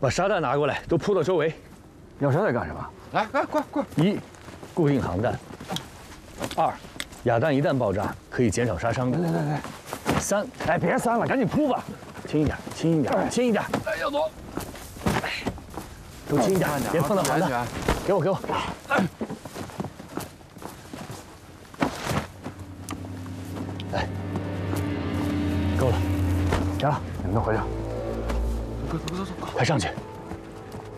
把沙袋拿过来，都铺到周围。 要沙袋干什么？ 来，快！ 1，固定航弹；2，哑弹一旦爆炸可以减少杀伤力。 来 ；3， 哎，别3了，赶紧铺吧。 轻一点，轻一点，轻一点。 哎，要走。 都轻一点，别碰到航弹。给我。来，够了， 行了，你们都回去。 走， 快上去。